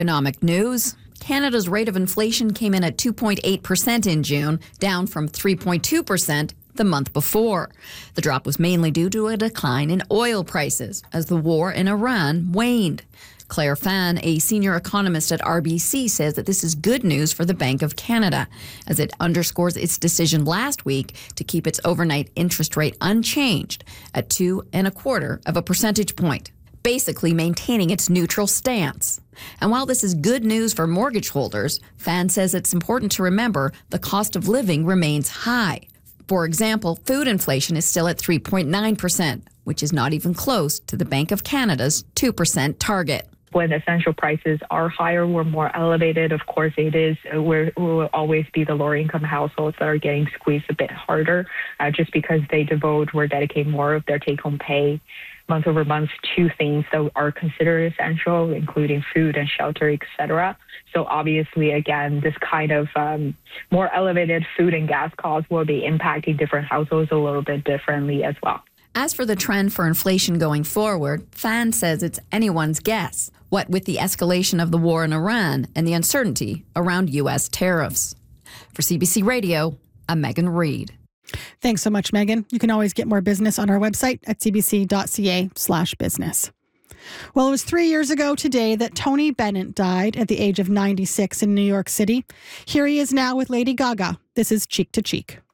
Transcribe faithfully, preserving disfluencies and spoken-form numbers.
Economic news. Canada's rate of inflation came in at two point eight percent in June, down from three point two percent the month before. The drop was mainly due to a decline in oil prices as the war in Iran waned. Claire Fan, a senior economist at R B C, says that this is good news for the Bank of Canada, as it underscores its decision last week to keep its overnight interest rate unchanged at two and a quarter of a percentage point, basically maintaining its neutral stance. And while this is good news for mortgage holders, Fan says it's important to remember the cost of living remains high. For example, food inflation is still at three point nine percent, which is not even close to the Bank of Canada's two percent target. When essential prices are higher or more elevated, of course it is, we're, it will always be the lower income households that are getting squeezed a bit harder, uh, just because they devote or dedicate more of their take-home pay month over month to things that are considered essential, including food and shelter, et cetera. So obviously, again, this kind of um, more elevated food and gas costs will be impacting different households a little bit differently as well. As for the trend for inflation going forward, Fan says it's anyone's guess, what with the escalation of the war in Iran and the uncertainty around U S tariffs. For C B C Radio, I'm Megan Reid. Thanks so much, Megan. You can always get more business on our website at cbc.ca slash business. Well, it was three years ago today that Tony Bennett died at the age of ninety-six in New York City. Here he is now with Lady Gaga. This is Cheek to Cheek.